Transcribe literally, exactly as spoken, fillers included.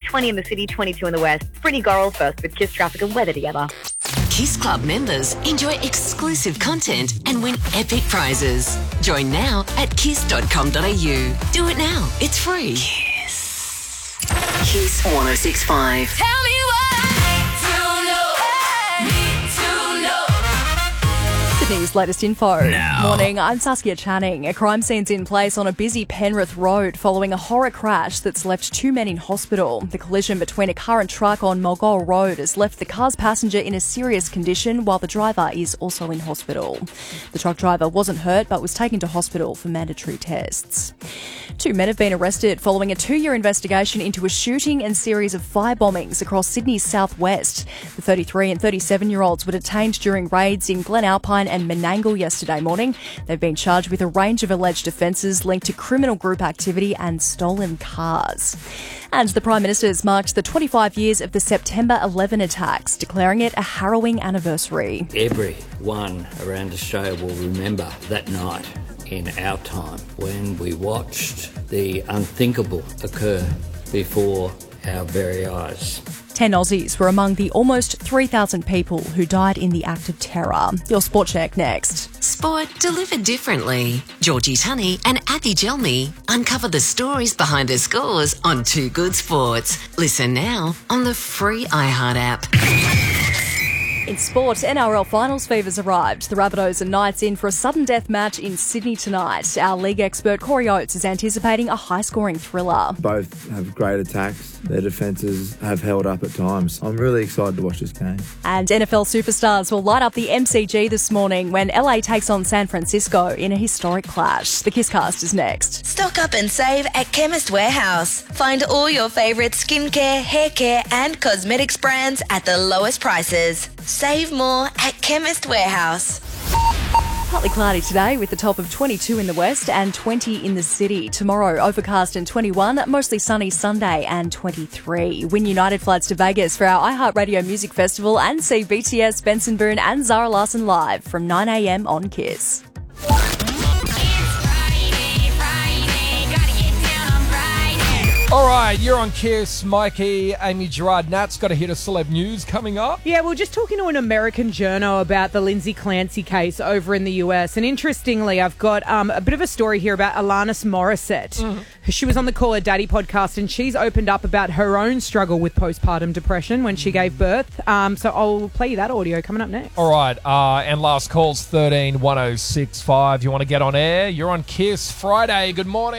twenty in the city, twenty-two in the west. Brittany Gorrell first with Kiss traffic and weather together. Kiss Club members enjoy exclusive content and win epic prizes. Join now at kiss dot com dot a u. Do it now. It's free. Kiss. Kiss one oh six point five. Tell me why to know, need to know. Sydney's latest info. Now. Morning, I'm Saskia Channing. A crime scene's in place on a busy Penrith road following a horror crash that's left two men in hospital. The collision between a car and truck on Mulgore Road has left the car's passenger in a serious condition while the driver is also in hospital. The truck driver wasn't hurt but was taken to hospital for mandatory tests. Two men have been arrested following a two-year investigation into a shooting and series of firebombings across Sydney's southwest. The thirty-three and thirty-seven-year-olds were detained during raids in Glen Alpine and Menangle yesterday morning. They've been charged with a range of alleged offences linked to criminal group activity and stolen cars. And the Prime Minister's marked the twenty-five years of the September eleven attacks, declaring it a harrowing anniversary. Everyone around Australia will remember that night in our time when we watched the unthinkable occur before our very eyes. Ten Aussies were among the almost three thousand people who died in the act of terror. Your Sport Check next. Sport delivered differently. Georgie Tunney and Abby Gelmy uncover the stories behind the scores on Two Good Sports. Listen now on the free iHeart app. In sport, N R L finals fever's arrived. The Rabbitohs and Knights in for a sudden death match in Sydney tonight. Our league expert Corey Oates is anticipating a high-scoring thriller. Both have great attacks. Their defences have held up at times. I'm really excited to watch this game. And N F L superstars will light up the M C G this morning when L A takes on San Francisco in a historic clash. The Kisscast is next. Stock up and save at Chemist Warehouse. Find all your favourite skincare, hair care and cosmetics brands at the lowest prices. Save more at Chemist Warehouse. Partly cloudy today with the top of twenty-two in the west and twenty in the city. Tomorrow, overcast and twenty-one, mostly sunny Sunday and twenty-three. Win United flights to Vegas for our iHeartRadio Music Festival and see B T S, Benson Boone and Zara Larsson live from nine a m on Kiss. All right, you're on Kiss. Mikey, Amy Gerard, Nat's got a hit of celeb news coming up. Yeah, we're just talking to an American journo about the Lindsay Clancy case over in the U S. And interestingly, I've got um, a bit of a story here about Alanis Morissette. Mm-hmm. She was on the Call Her Daddy podcast and she's opened up about her own struggle with postpartum depression when she gave birth. Um, so I'll play you that audio coming up next. All right, uh, and last call's thirteen one oh six five. You want to get on air? You're on Kiss. Friday, good morning.